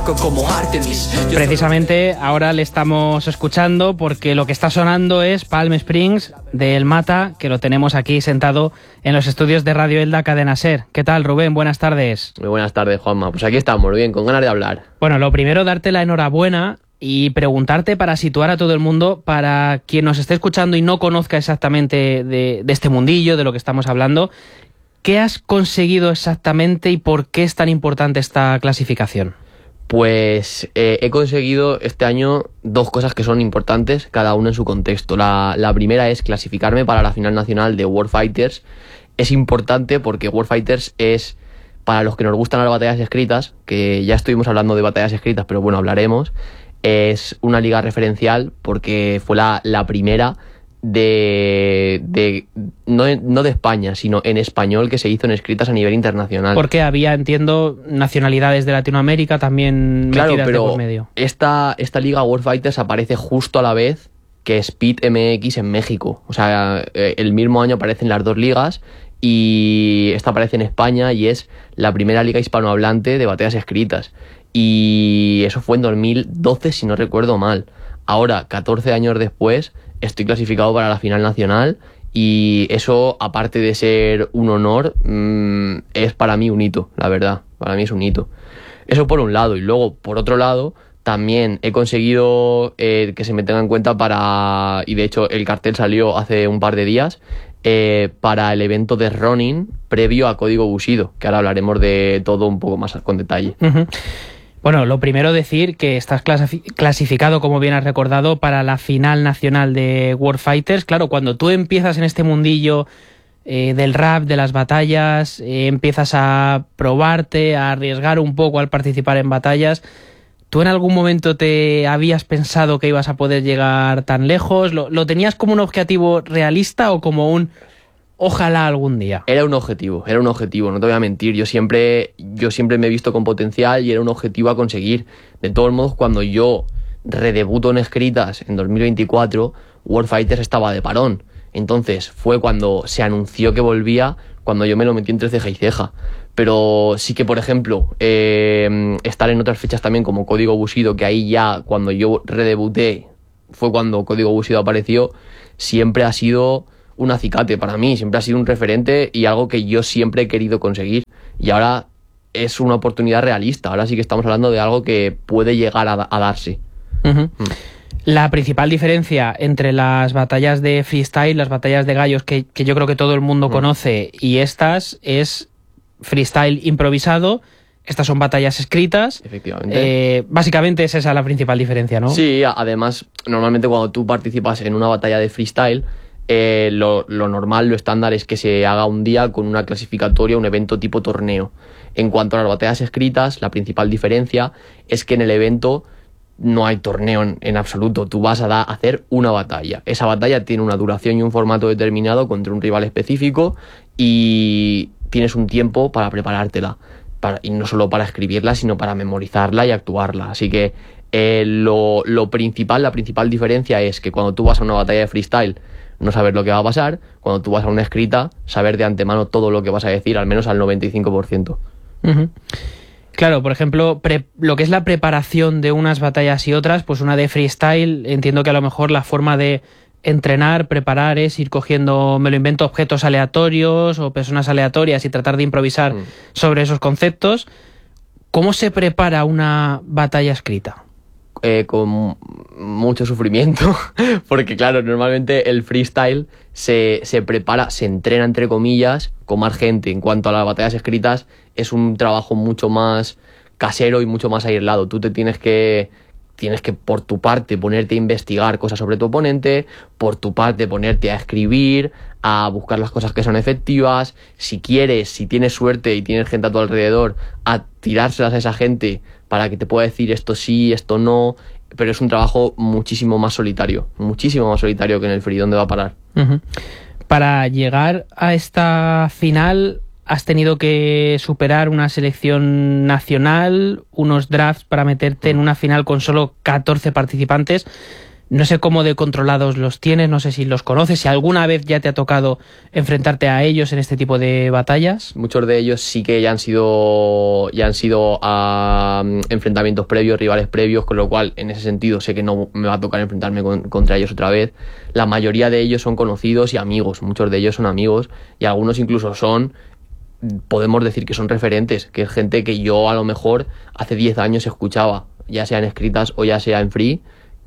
como Artemis. Precisamente ahora le estamos escuchando porque lo que está sonando es Palm Springs de El Mata, que lo tenemos aquí sentado en los estudios de Radio Elda Cadena Ser. ¿Qué tal, Rubén? Buenas tardes. Muy buenas tardes, Juanma. Pues aquí estamos, bien, con ganas de hablar. Bueno, lo primero, darte la enhorabuena y preguntarte, para situar a todo el mundo, para quien nos esté escuchando y no conozca exactamente de este mundillo, de lo que estamos hablando, ¿qué has conseguido exactamente y por qué es tan importante esta clasificación? Pues he conseguido este año dos cosas que son importantes, cada una en su contexto. La primera es clasificarme para la final nacional de World Fighters. Es importante porque World Fighters es, para los que nos gustan las batallas escritas, que ya estuvimos hablando de batallas escritas, pero bueno, hablaremos, es una liga referencial porque fue la primera no de España, sino en español, que se hizo en escritas a nivel internacional. Porque había, entiendo, nacionalidades de Latinoamérica también metidas, claro, pero de por medio. Esta liga World Fighters aparece justo a la vez que Speed MX en México. O sea, el mismo año aparecen las dos ligas y esta aparece en España y es la primera liga hispanohablante de batallas escritas. Y eso fue en 2012, si no recuerdo mal. Ahora, 14 años después, estoy clasificado para la final nacional y eso, aparte de ser un honor, es para mí un hito, la verdad. Para mí es un hito. Eso por un lado. Y luego, por otro lado, también he conseguido que se me tenga en cuenta para... Y de hecho, el cartel salió hace un par de días, para el evento de Ronin previo a Código Bushido, que ahora hablaremos de todo un poco más con detalle. Uh-huh. Bueno, lo primero decir que estás clasificado, como bien has recordado, para la final nacional de World Fighters. Claro, cuando tú empiezas en este mundillo del rap, de las batallas, empiezas a probarte, a arriesgar un poco al participar en batallas. ¿Tú en algún momento te habías pensado que ibas a poder llegar tan lejos? ¿Lo tenías como un objetivo realista o como un ojalá algún día? Era un objetivo, no te voy a mentir. Yo siempre me he visto con potencial y era un objetivo a conseguir. De todos modos, cuando yo redebuto en escritas en 2024, World Fighters estaba de parón. Entonces fue cuando se anunció que volvía, cuando yo me lo metí entre ceja y ceja. Pero sí que, por ejemplo, estar en otras fechas también como Código Bushido, que ahí ya cuando yo redebuté fue cuando Código Bushido apareció, siempre ha sido un acicate para mí, siempre ha sido un referente y algo que yo siempre he querido conseguir. Y ahora es una oportunidad realista, ahora sí que estamos hablando de algo que puede llegar a darse. Uh-huh. La principal diferencia entre las batallas de freestyle, las batallas de gallos que yo creo que todo el mundo conoce, y estas es freestyle improvisado. Estas son batallas escritas. Efectivamente. Básicamente es esa la principal diferencia, ¿no? Sí, además, normalmente cuando tú participas en una batalla de freestyle, lo normal, lo estándar es que se haga un día con una clasificatoria, un evento tipo torneo. En cuanto a las batallas escritas, la principal diferencia es que en el evento no hay torneo en absoluto. Tú vas a hacer una batalla. Esa batalla tiene una duración y un formato determinado contra un rival específico y tienes un tiempo para preparártela. Y no solo para escribirla, sino para memorizarla y actuarla. Así que la principal diferencia es que cuando tú vas a una batalla de freestyle no saber lo que va a pasar, cuando tú vas a una escrita, saber de antemano todo lo que vas a decir, al menos al 95%. Uh-huh. Claro, por ejemplo, lo que es la preparación de unas batallas y otras, pues una de freestyle, entiendo que a lo mejor la forma de entrenar, preparar es ir cogiendo, me lo invento, objetos aleatorios o personas aleatorias y tratar de improvisar sobre esos conceptos. ¿Cómo se prepara una batalla escrita? Con mucho sufrimiento, porque claro, normalmente el freestyle se prepara, se entrena entre comillas con más gente. En cuanto a las batallas escritas, es un trabajo mucho más casero y mucho más aislado. Tú tienes que por tu parte ponerte a investigar cosas sobre tu oponente, por tu parte ponerte a escribir, a buscar las cosas que son efectivas, si tienes suerte y tienes gente a tu alrededor, a tirárselas a esa gente para que te pueda decir esto sí, esto no, pero es un trabajo muchísimo más solitario que en el free, ¿dónde va a parar? Uh-huh. Para llegar a esta final has tenido que superar una selección nacional, unos drafts para meterte en una final con solo 14 participantes. No sé cómo de controlados los tienes, no sé si los conoces, si alguna vez ya te ha tocado enfrentarte a ellos en este tipo de batallas. Muchos de ellos sí que ya han sido enfrentamientos previos, rivales previos, con lo cual en ese sentido sé que no me va a tocar enfrentarme contra ellos otra vez. La mayoría de ellos son conocidos y amigos, muchos de ellos son amigos y algunos incluso podemos decir que son referentes, que es gente que yo a lo mejor hace 10 años escuchaba, ya sea en escritas o ya sea en free,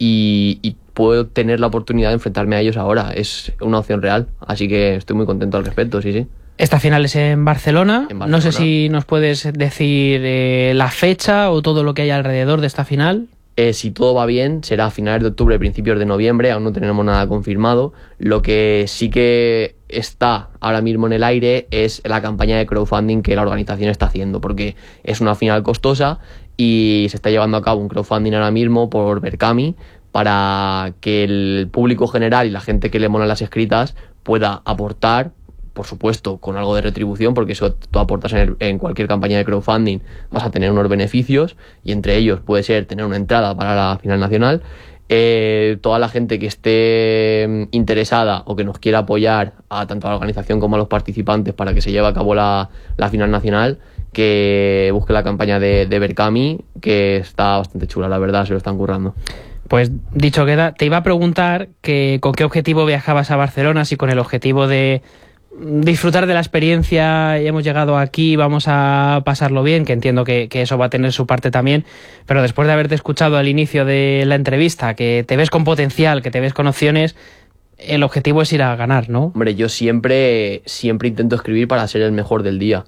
y puedo tener la oportunidad de enfrentarme a ellos ahora. Es una opción real, así que estoy muy contento al respecto, sí. Esta final es en Barcelona. No sé si nos puedes decir la fecha o todo lo que hay alrededor de esta final. Si todo va bien, será a finales de octubre, principios de noviembre, aún no tenemos nada confirmado. Lo que sí que está ahora mismo en el aire es la campaña de crowdfunding que la organización está haciendo, porque es una final costosa y se está llevando a cabo un crowdfunding ahora mismo por Berkami para que el público general y la gente que le molan las escritas pueda aportar, por supuesto, con algo de retribución, porque eso tú aportas en cualquier campaña de crowdfunding, vas a tener unos beneficios, y entre ellos puede ser tener una entrada para la final nacional. Toda la gente que esté interesada o que nos quiera apoyar tanto a la organización como a los participantes para que se lleve a cabo la final nacional, que busque la campaña de Berkami, que está bastante chula, la verdad, se lo están currando. Pues dicho queda, te iba a preguntar que con qué objetivo viajabas a Barcelona, si con el objetivo de disfrutar de la experiencia, hemos llegado aquí, vamos a pasarlo bien, que entiendo que eso va a tener su parte también, pero después de haberte escuchado al inicio de la entrevista, que te ves con potencial, que te ves con opciones, el objetivo es ir a ganar, ¿no? Hombre, yo siempre intento escribir para ser el mejor del día,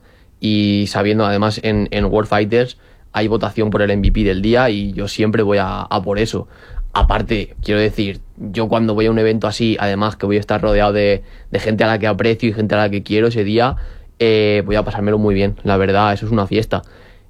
y sabiendo además en World Fighters hay votación por el MVP del día y yo siempre voy a por eso. Aparte, quiero decir, yo cuando voy a un evento así, además que voy a estar rodeado de gente a la que aprecio y gente a la que quiero ese día, voy a pasármelo muy bien, la verdad, eso es una fiesta.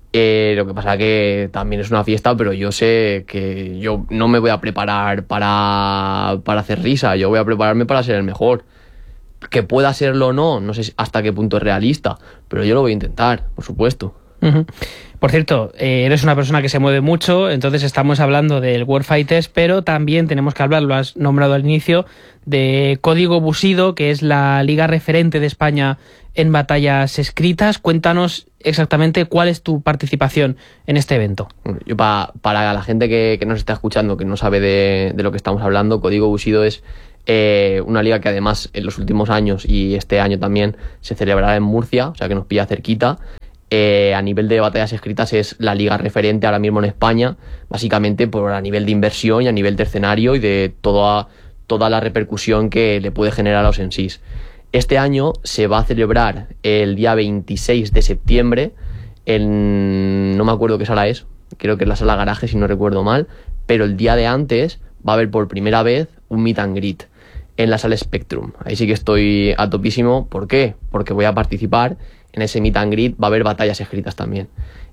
Lo que pasa que también es una fiesta, pero yo sé que yo no me voy a preparar para hacer risa, yo voy a prepararme para ser el mejor. Que pueda serlo o no, no sé hasta qué punto es realista, pero yo lo voy a intentar, por supuesto. Uh-huh. Por cierto, eres una persona que se mueve mucho, entonces estamos hablando del World Fighters, pero también tenemos que hablar, lo has nombrado al inicio, de Código Bushido, que es la liga referente de España en batallas escritas. Cuéntanos exactamente cuál es tu participación en este evento. Yo para la gente que nos está escuchando, que no sabe de lo que estamos hablando, Código Bushido es una liga que además en los últimos años y este año también se celebrará en Murcia, o sea que nos pilla cerquita. A nivel de batallas escritas es la liga referente ahora mismo en España, básicamente a nivel de inversión y a nivel de escenario y de toda la repercusión que le puede generar a los MCs. Este año se va a celebrar el día 26 de septiembre, no me acuerdo qué sala es, creo que es la sala Garaje si no recuerdo mal, pero el día de antes va a haber por primera vez un meet and greet en la sala Spectrum. Ahí sí que estoy a topísimo. ¿Por qué? Porque voy a participar. En ese meet and greet va a haber batallas escritas también.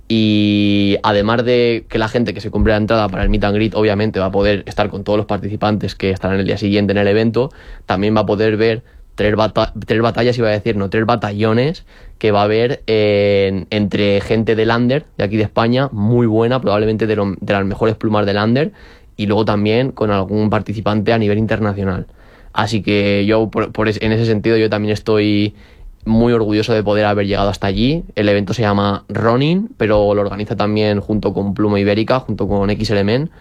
Y además de que la gente que se compre la entrada para el meet and greet obviamente va a poder estar con todos los participantes que estarán el día siguiente en el evento, también va a poder ver tres batallas, iba a decir, no, 3 batallones que va a haber entre gente del under, de aquí de España, muy buena, probablemente de las mejores plumas del under, y luego también con algún participante a nivel internacional. Así que yo, en ese sentido, yo también estoy muy orgulloso de poder haber llegado hasta allí. El evento se llama Ronin, pero lo organiza también junto con Pluma Ibérica, junto con X Element,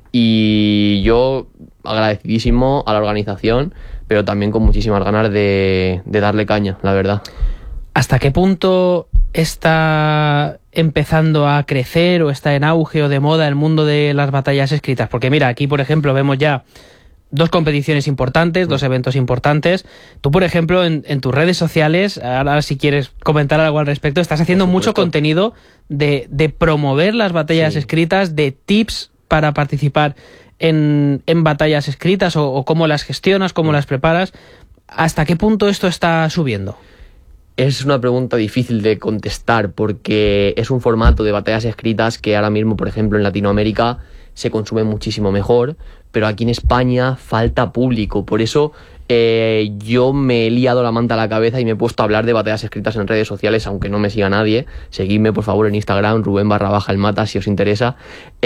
y yo agradecidísimo a la organización, pero también con muchísimas ganas de darle caña, la verdad. ¿Hasta qué punto está empezando a crecer o está en auge o de moda el mundo de las batallas escritas? Porque mira, aquí por ejemplo vemos ya 2 competiciones importantes, 2 eventos importantes. Tú, por ejemplo, en tus redes sociales, ahora si quieres comentar algo al respecto, estás haciendo mucho contenido de promover las batallas escritas, de tips para participar en batallas escritas o cómo las gestionas, cómo las preparas. ¿Hasta qué punto esto está subiendo? Es una pregunta difícil de contestar porque es un formato de batallas escritas que ahora mismo, por ejemplo, en Latinoamérica se consume muchísimo mejor, pero aquí en España falta público. Por eso yo me he liado la manta a la cabeza y me he puesto a hablar de batallas escritas en redes sociales, aunque no me siga nadie. Seguidme por favor en Instagram, Rubén_el_mata, si os interesa,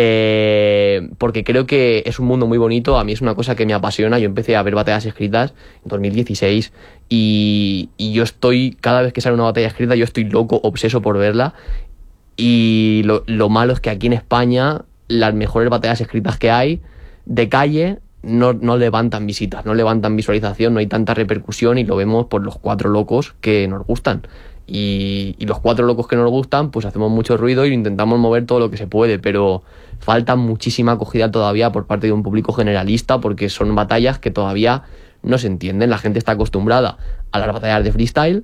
porque creo que es un mundo muy bonito. A mí es una cosa que me apasiona. Yo empecé a ver batallas escritas en 2016 y yo estoy, cada vez que sale una batalla escrita, yo estoy loco, obseso por verla. Y lo malo es que aquí en España las mejores batallas escritas que hay de calle no levantan visitas, no levantan visualización, no hay tanta repercusión, y lo vemos por los 4 locos que nos gustan. Y los 4 locos que nos gustan, pues hacemos mucho ruido y intentamos mover todo lo que se puede, pero falta muchísima acogida todavía por parte de un público generalista, porque son batallas que todavía no se entienden. La gente está acostumbrada a las batallas de freestyle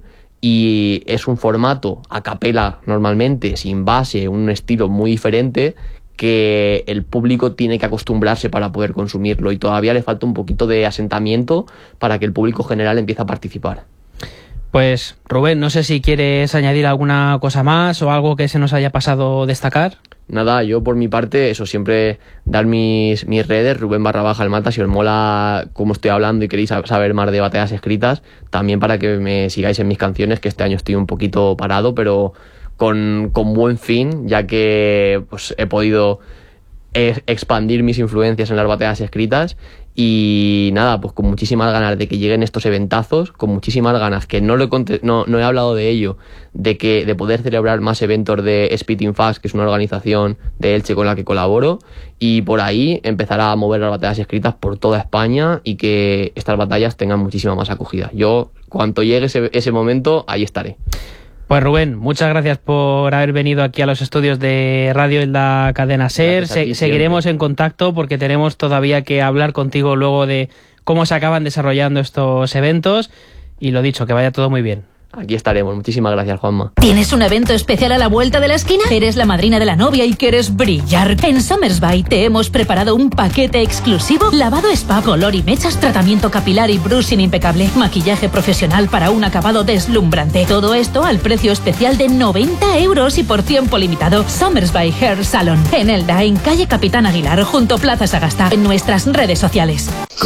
y es un formato a capela normalmente, sin base, un estilo muy diferente, que el público tiene que acostumbrarse para poder consumirlo, y todavía le falta un poquito de asentamiento para que el público general empiece a participar. Pues Rubén, no sé si quieres añadir alguna cosa más o algo que se nos haya pasado destacar. Nada, yo por mi parte, eso, siempre dar mis redes, Rubén_el_mata, si os mola cómo estoy hablando y queréis saber más de batallas escritas, también para que me sigáis en mis canciones, que este año estoy un poquito parado, pero con buen fin, ya que pues he podido expandir mis influencias en las batallas escritas. Y nada, pues con muchísimas ganas de que lleguen estos eventazos, con muchísimas ganas, que no he hablado de ello, de poder celebrar más eventos de Spitting Facts, que es una organización de Elche con la que colaboro, y por ahí empezar a mover las batallas escritas por toda España y que estas batallas tengan muchísima más acogida. Yo, cuando llegue ese momento, ahí estaré. Pues Rubén, muchas gracias por haber venido aquí a los estudios de Radio Elda Cadena Ser. Seguiremos en contacto porque tenemos todavía que hablar contigo luego de cómo se acaban desarrollando estos eventos. Y lo dicho, que vaya todo muy bien. Aquí estaremos. Muchísimas gracias, Juanma. ¿Tienes un evento especial a la vuelta de la esquina? ¿Eres la madrina de la novia y quieres brillar? En Summersby te hemos preparado un paquete exclusivo: lavado spa, color y mechas, tratamiento capilar y brushing impecable, maquillaje profesional para un acabado deslumbrante. Todo esto al precio especial de 90 € y por tiempo limitado. Summersby Hair Salon, en Elda, en calle Capitán Aguilar, junto Plaza Sagasta, en nuestras redes sociales.